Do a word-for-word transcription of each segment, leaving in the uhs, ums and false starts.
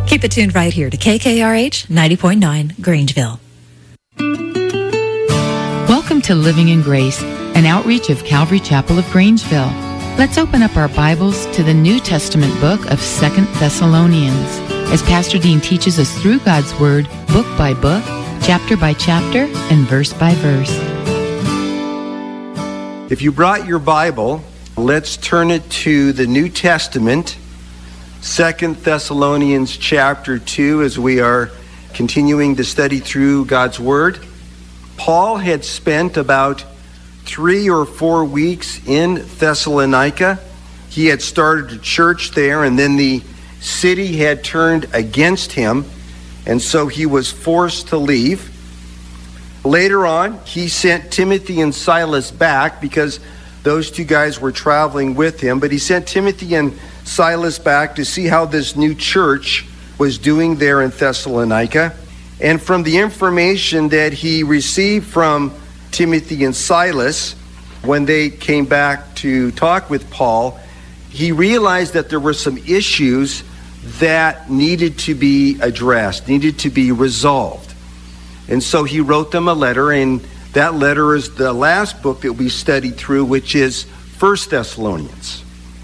Keep it tuned right here to K K R H ninety point nine Grangeville. Welcome to Living in Grace, an outreach of Calvary Chapel of Grangeville. Let's open up our Bibles to the New Testament book of Second Thessalonians as Pastor Dean teaches us through God's Word, book by book, chapter by chapter, and verse by verse. If you brought your Bible, let's turn it to the New Testament, Second Thessalonians chapter two, as we are continuing to study through God's Word. Paul had spent about three or four weeks in Thessalonica. He had started a church there, and then the city had turned against him, and so he was forced to leave. Later on, he sent Timothy and Silas back because those two guys were traveling with him, but he sent Timothy and Silas back to see how this new church was doing there in Thessalonica. And from the information that he received from Timothy and Silas, when they came back to talk with Paul, he realized that there were some issues that needed to be addressed, needed to be resolved. And so he wrote them a letter, and that letter is the last book that we studied through, which is First Thessalonians.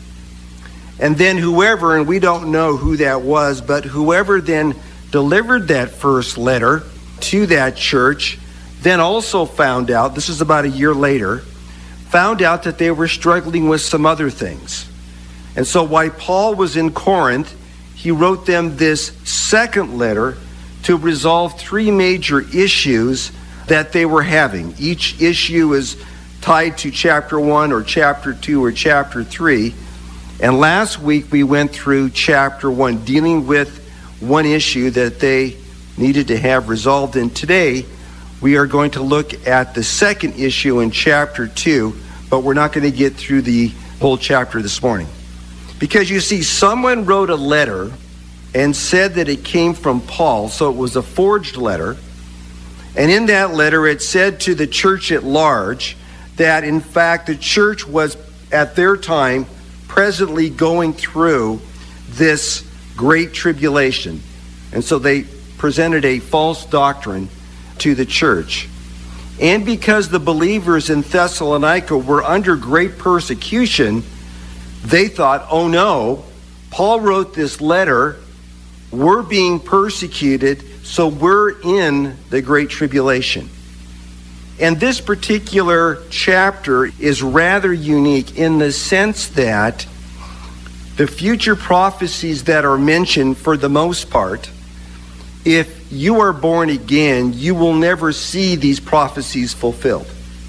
And then whoever, and we don't know who that was, but whoever then delivered that first letter to that church, then also found out, this is about a year later, found out that they were struggling with some other things. And so while Paul was in Corinth, he wrote them this second letter to resolve three major issues that they were having. Each issue is tied to chapter one or chapter two or chapter three. And last week we went through chapter one, dealing with one issue that they needed to have resolved. And today we are going to look at the second issue in chapter two, but we're not going to get through the whole chapter this morning. Because you see, someone wrote a letter and said that it came from Paul, so it was a forged letter. And in that letter it said to the church at large that in fact the church was at their time presently going through this great tribulation. And so they presented a false doctrine to the church. And because the believers in Thessalonica were under great persecution, they thought, oh no, Paul wrote this letter, we're being persecuted, so we're in the great tribulation. And this particular chapter is rather unique in the sense that the future prophecies that are mentioned, for the most part, if you are born again, you will never see these prophecies fulfilled.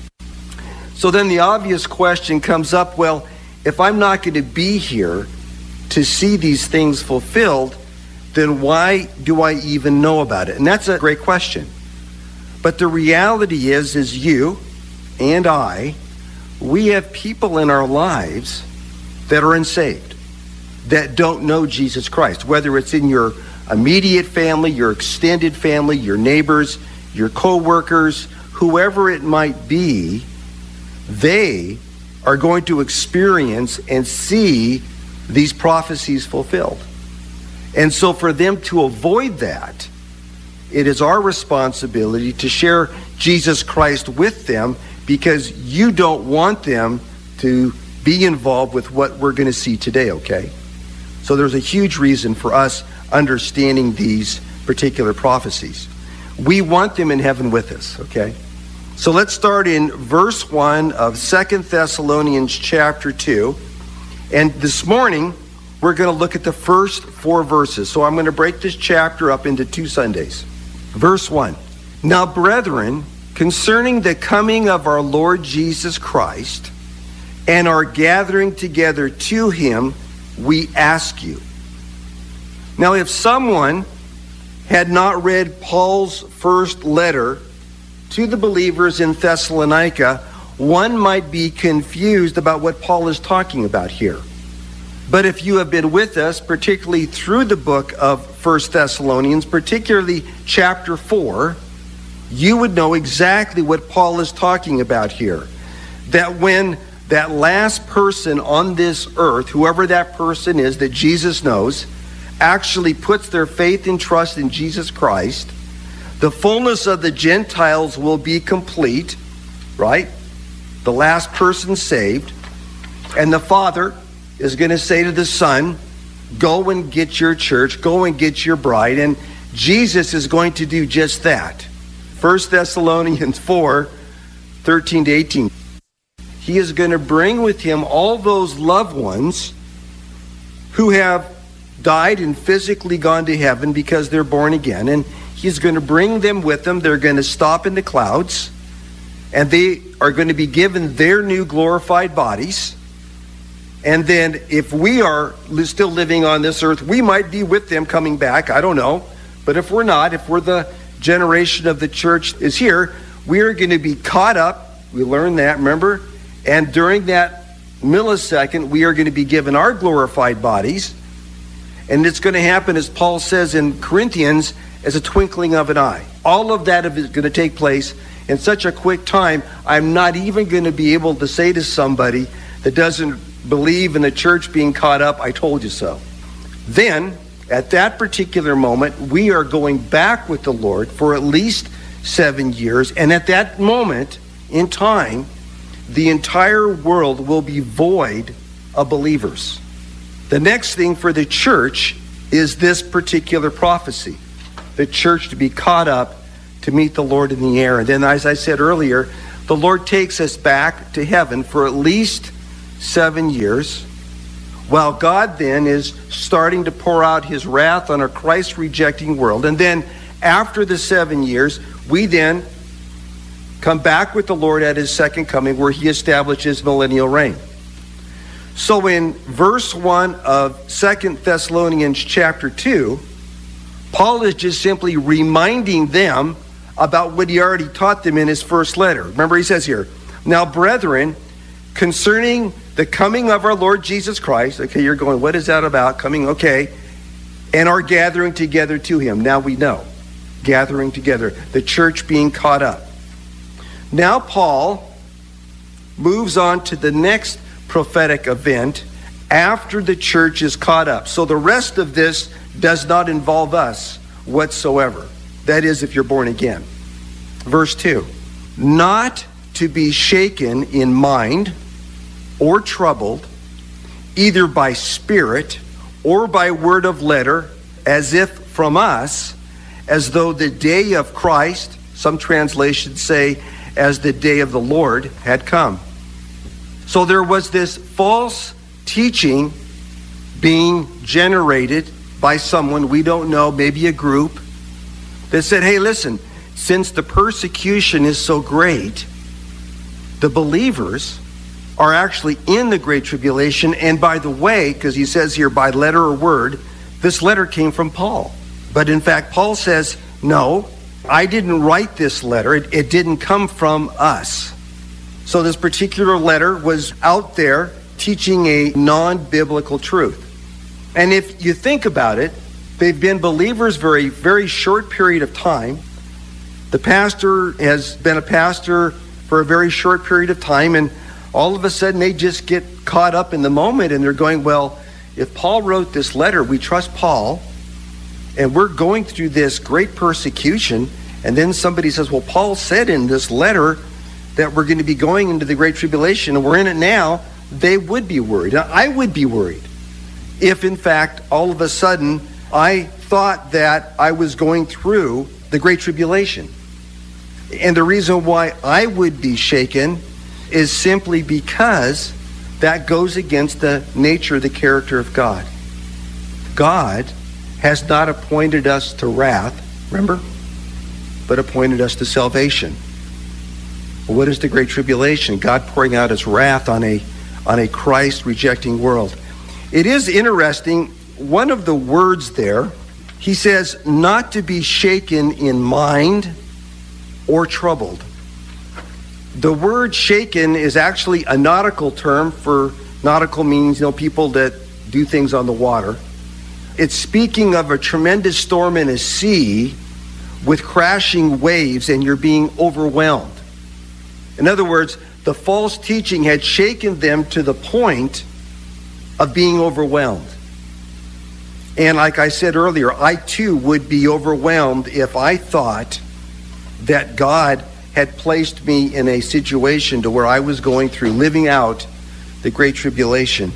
So then the obvious question comes up, well, if I'm not going to be here to see these things fulfilled, then why do I even know about it? And that's a great question. But the reality is, is you and I, we have people in our lives that are unsaved, that don't know Jesus Christ, whether it's in your immediate family, your extended family, your neighbors, your co-workers, whoever it might be. They are going to experience and see these prophecies fulfilled. And so for them to avoid that, it is our responsibility to share Jesus Christ with them, because you don't want them to be involved with what we're going to see today, okay? So there's a huge reason for us understanding these particular prophecies. We want them in heaven with us, okay? So let's start in verse one of Second Thessalonians chapter two. And this morning, we're going to look at the first four verses. So I'm going to break this chapter up into two Sundays. Verse one. Now, brethren, concerning the coming of our Lord Jesus Christ and our gathering together to him, we ask you. Now, if someone had not read Paul's first letter to the believers in Thessalonica, one might be confused about what Paul is talking about here. But if you have been with us, particularly through the book of First Thessalonians, particularly chapter four, you would know exactly what Paul is talking about here. That when that last person on this earth, whoever that person is that Jesus knows, actually puts their faith and trust in Jesus Christ, the fullness of the Gentiles will be complete, right? The last person saved. And the Father is going to say to the Son, go and get your church, go and get your bride. And Jesus is going to do just that. First Thessalonians four, thirteen to eighteen. He is going to bring with him all those loved ones who have died and physically gone to heaven because they're born again. And he's going to bring them with him. They're going to stop in the clouds. And they are going to be given their new glorified bodies. And then if we are still living on this earth, we might be with them coming back. I don't know. But if we're not, if we're the generation of the church is here, we are going to be caught up. We learned that, remember? And during that millisecond, we are going to be given our glorified bodies. And it's going to happen, as Paul says in Corinthians, as a twinkling of an eye. All of that is going to take place in such a quick time, I'm not even going to be able to say to somebody that doesn't believe in the church being caught up, I told you so. Then, at that particular moment, we are going back with the Lord for at least seven years. And at that moment in time, the entire world will be void of believers. The next thing for the church is this particular prophecy. The church to be caught up to meet the Lord in the air. And then, as I said earlier, the Lord takes us back to heaven for at least seven years, while God then is starting to pour out his wrath on a Christ-rejecting world. And then, after the seven years, we then come back with the Lord at his second coming, where he establishes millennial reign. So in verse one of Second Thessalonians chapter two, Paul is just simply reminding them about what he already taught them in his first letter. Remember, he says here, now, brethren, concerning the coming of our Lord Jesus Christ, okay, you're going, what is that about? Coming, okay, and our gathering together to him. Now we know, gathering together, the church being caught up. Now Paul moves on to the next prophetic event after the church is caught up. So the rest of this does not involve us whatsoever. That is, if you're born again. Verse two, not to be shaken in mind or troubled, either by spirit or by word of letter, as if from us, as though the day of Christ, some translations say, as the day of the Lord had come. So there was this false teaching being generated by someone, we don't know, maybe a group, that said, hey, listen, since the persecution is so great, the believers are actually in the Great Tribulation. And by the way, because he says here by letter or word, this letter came from Paul. But in fact, Paul says, no, I didn't write this letter. It, it didn't come from us. So this particular letter was out there teaching a non-biblical truth. And if you think about it, they've been believers for a very short period of time. The pastor has been a pastor for a very short period of time, and all of a sudden they just get caught up in the moment, and they're going, well, if Paul wrote this letter, we trust Paul, and we're going through this great persecution, and then somebody says, well, Paul said in this letter that we're going to be going into the Great Tribulation, and we're in it now, they would be worried. Now, I would be worried if, in fact, all of a sudden I thought that I was going through the Great Tribulation. And the reason why I would be shaken is simply because that goes against the nature, the character of God. God has not appointed us to wrath, remember, but appointed us to salvation. Well, what is the Great Tribulation? God pouring out his wrath on a, on a Christ-rejecting world. It is interesting, one of the words there, he says, not to be shaken in mind or troubled. The word shaken is actually a nautical term. For nautical means, you know, people that do things on the water. It's speaking of a tremendous storm in a sea with crashing waves, and you're being overwhelmed. In other words, the false teaching had shaken them to the point of being overwhelmed. And like I said earlier, I too would be overwhelmed if I thought that God had placed me in a situation to where I was going through living out the Great Tribulation.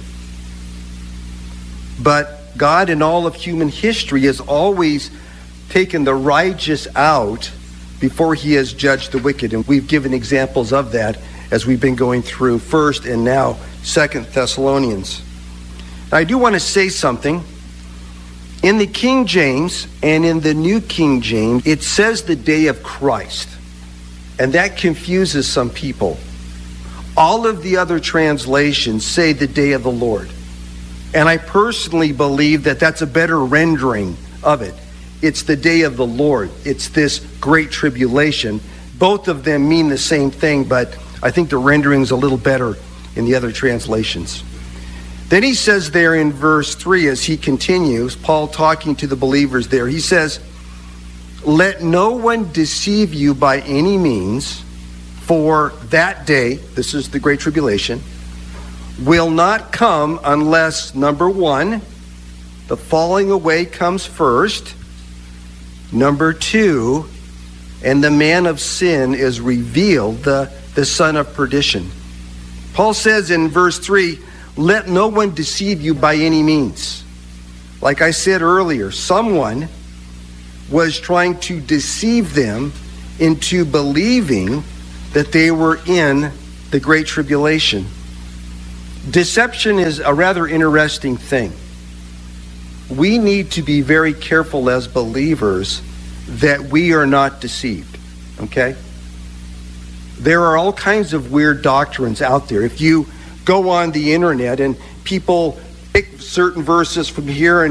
But God in all of human history has always taken the righteous out before he has judged the wicked. And we've given examples of that as we've been going through First and now Second Thessalonians. Now, I do want to say something. In the King James and in the New King James, it says the day of Christ. And that confuses some people. All of the other translations say the day of the Lord. And I personally believe that that's a better rendering of it. It's the day of the Lord. It's this great tribulation. Both of them mean the same thing, but I think the rendering's a little better in the other translations. Then he says there in verse three, as he continues, Paul talking to the believers there, he says, "Let no one deceive you by any means, for that day," this is the Great Tribulation, "will not come unless, number one, the falling away comes first, number two, and the man of sin is revealed, the, the son of perdition." Paul says in verse three, "Let no one deceive you by any means." Like I said earlier, someone was trying to deceive them into believing that they were in the Great Tribulation. Deception is a rather interesting thing. We need to be very careful as believers that we are not deceived, okay? There are all kinds of weird doctrines out there. If you go on the internet and people pick certain verses from here and